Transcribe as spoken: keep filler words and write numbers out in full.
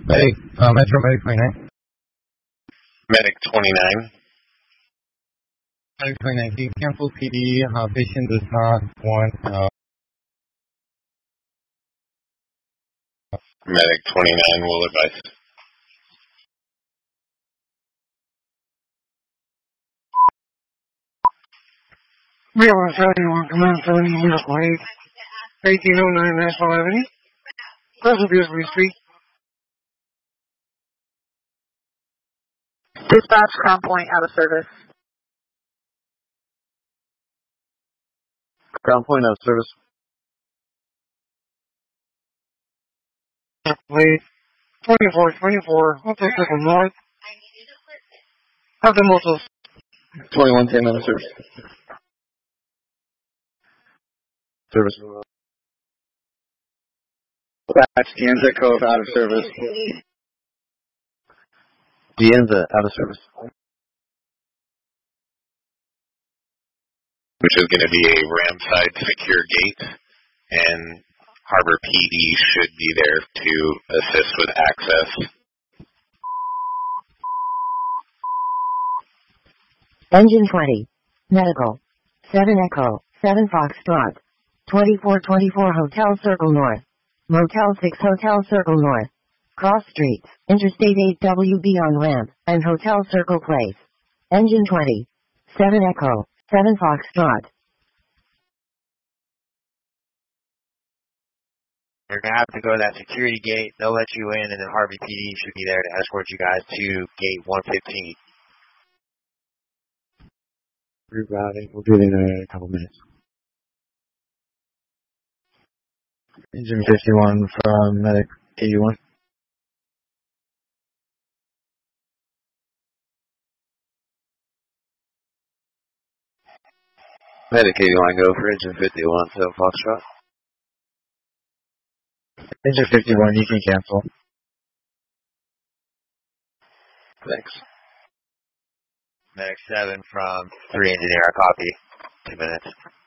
Medic, uh, Metro Medic twenty-nine. Medic twenty-nine. Medic twenty-nine, can you cancel P D? Uh, patient does not want, uh... Medic twenty-nine will advise. We are seventy-one, command seventy, Medical eight, eighteen oh nine National Avenue. Present Beasley Street. Dispatch, Crown Point, out of service. Ground Point out of service. Wait, twenty-four twenty-four, I'll take this one north. Have them also. twenty-one ten out of service. Service. Dispatch, Dianza Cove out of service. Dianza out of service. Which is going to be a ramside secure gate, and Harbor P D should be there to assist with access. Engine twenty. Medical. seven Echo. seven Foxtrot. twenty-four twenty-four Hotel Circle North. Motel six Hotel Circle North. Cross Streets. Interstate eight W B on ramp, and Hotel Circle Place. Engine twenty. seven Echo. seven Foxtrot. You're going to have to go to that security gate. They'll let you in, and then Harvey P D should be there to escort you guys to gate one fifteen. Rerouting. We'll be there in a couple minutes. Engine fifty-one from Medic eighty-one. Medic eighty-one, go for engine fifty-one, so Foxtrot. Engine fifty-one, you can cancel. Thanks. Medic seven from three engineer, I copy. Two minutes.